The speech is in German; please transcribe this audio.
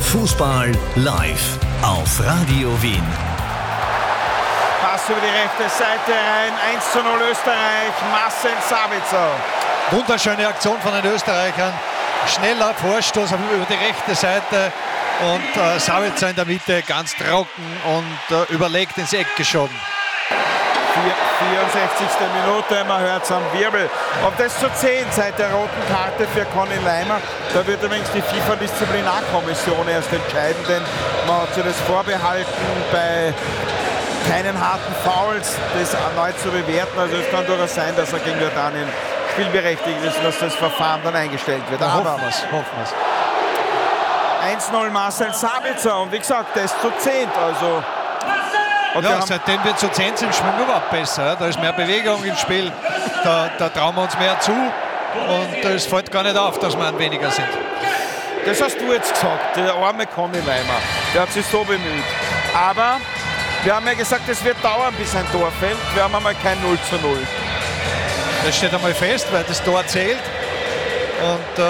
Fußball live auf Radio Wien. Pass über die rechte Seite rein, 1:0 Österreich, Marcel Sabitzer. Wunderschöne Aktion von den Österreichern, schneller Vorstoß über die rechte Seite und Sabitzer in der Mitte ganz trocken und überlegt ins Eck geschoben. 64. Minute, man hört es am Wirbel. Ob das zu 10 seit der roten Karte für Conny Leimer, da wird übrigens die FIFA-Disziplinarkommission erst entscheiden, denn man hat sich das vorbehalten, bei keinen harten Fouls das erneut zu bewerten. Also es kann durchaus sein, dass er gegen Jordanien spielberechtigt ist und dass das Verfahren dann eingestellt wird. Aber hoffen wir's. 1:0 Marcel Sabitzer und wie gesagt, das zu 10. Also ja, seitdem wir zu 10 sind, spielen wir überhaupt besser. Ja? Da ist mehr Bewegung im Spiel, da trauen wir uns mehr zu und es fällt gar nicht auf, dass wir ein weniger sind. Das hast du jetzt gesagt, der arme Conny Leimer, der hat sich so bemüht. Aber wir haben ja gesagt, es wird dauern, bis ein Tor fällt. Wir haben einmal kein 0:0. Das steht einmal fest, weil das Tor zählt. Und